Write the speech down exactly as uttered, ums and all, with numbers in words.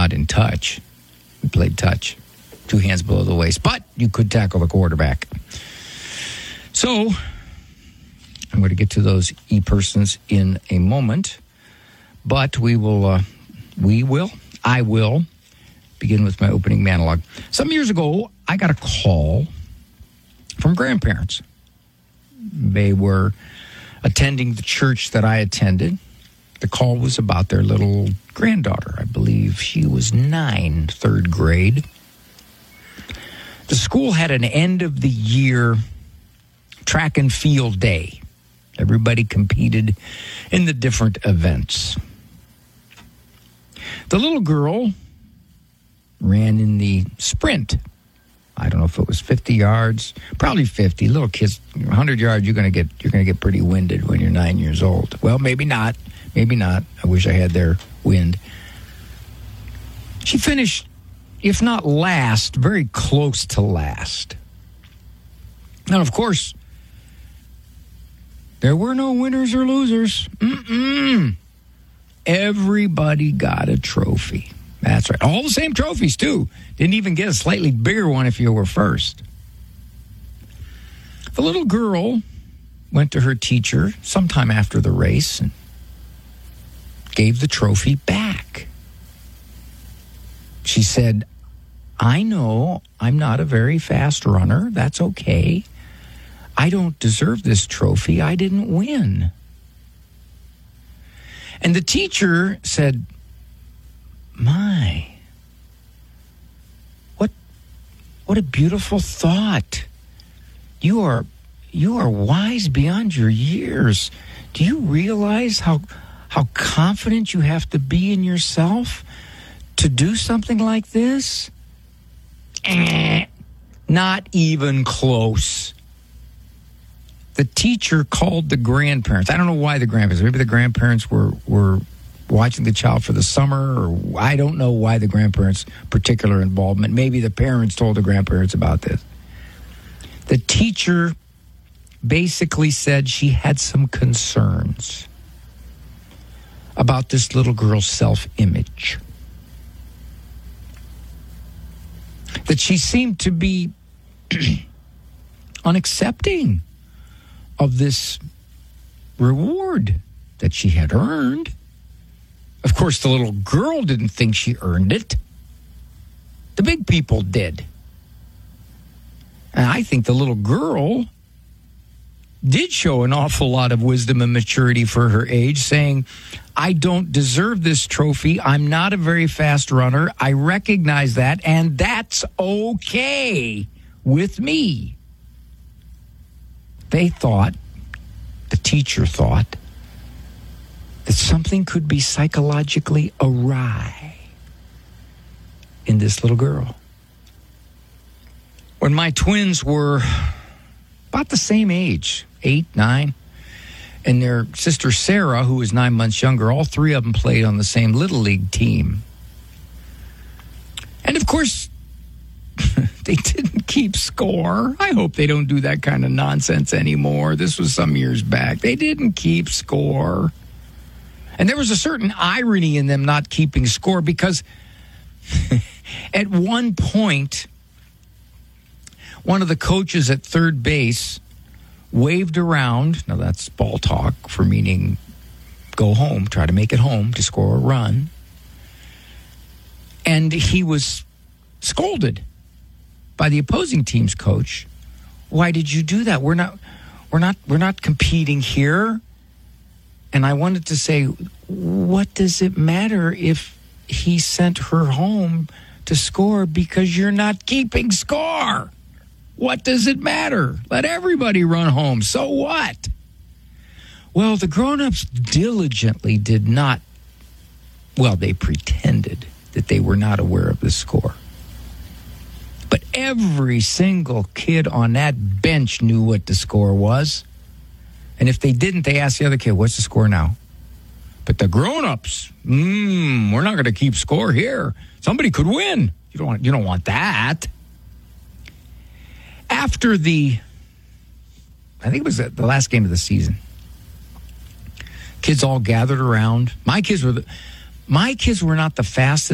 not in touch. We played touch, two hands below the waist, but you could tackle the quarterback. So I'm going to get to those e-persons in a moment, but we will, uh, we will, I will begin with my opening monologue. Some years ago, I got a call from grandparents. They were attending the church that I attended. The call was about their little granddaughter. I believe she was nine, third grade. The school had an end-of-the-year track and field day. Everybody competed in the different events. The little girl ran in the sprint. I don't know if it was fifty yards, probably fifty. Little kids, one hundred yards, you're going to get you're going to get pretty winded when you're nine years old. Well, maybe not. Maybe not. I wish I had their wind. She finished, if not last, very close to last. And of course, there were no winners or losers. Mm-mm. Everybody got a trophy. That's right. All the same trophies, too. Didn't even get a slightly bigger one if you were first. The little girl went to her teacher sometime after the race and gave the trophy back. She said, I know I'm not a very fast runner. That's okay. I don't deserve this trophy. I didn't win. And the teacher said, My, what what a beautiful thought. You are you are wise beyond your years. Do you realize how how confident you have to be in yourself to do something like this? Eh, not even close. The teacher called the grandparents. I don't know why the grandparents. Maybe the grandparents were, were watching the child for the summer, or I don't know why the grandparents' particular involvement. Maybe the parents told the grandparents about this. The teacher basically said she had some concerns about this little girl's self-image. That she seemed to be unaccepting of this reward that she had earned. Of course, the little girl didn't think she earned it. The big people did. And I think the little girl did show an awful lot of wisdom and maturity for her age, saying, I don't deserve this trophy. I'm not a very fast runner. I recognize that, and that's okay with me. They thought, the teacher thought, that something could be psychologically awry in this little girl. When my twins were about the same age, eight, nine, and their sister Sarah, who was nine months younger, all three of them played on the same Little League team. And of course, they didn't keep score. I hope they don't do that kind of nonsense anymore. This was some years back. They didn't keep score. And there was a certain irony in them not keeping score, because at one point, one of the coaches at third base waved around. Now, that's ball talk for meaning go home, try to make it home to score a run. And he was scolded by the opposing team's coach. Why did you do that? We're not, we're not, we're not competing here. And I wanted to say, what does it matter if he sent her home to score because you're not keeping score? What does it matter? Let everybody run home. So what? Well, the grown-ups diligently did not, well, they pretended that they were not aware of the score. But every single kid on that bench knew what the score was. And if they didn't, they asked the other kid, what's the score now? But the grown-ups, mm, we're not going to keep score here. Somebody could win. You don't want, you don't want that. After the, I think it was the last game of the season, kids all gathered around. My kids were the, my kids were not the fastest